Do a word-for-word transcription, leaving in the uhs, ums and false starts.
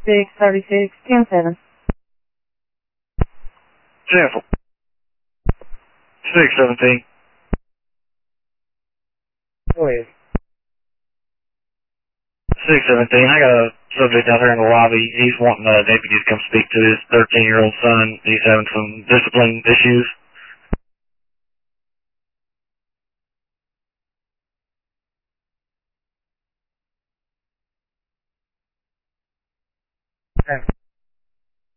six thirty-six, ten seven. Sample. six seventeen. Go ahead. six seventeen, I got a subject out here in the lobby. He's wanting a deputy to come speak to his thirteen-year-old son. He's having some discipline issues.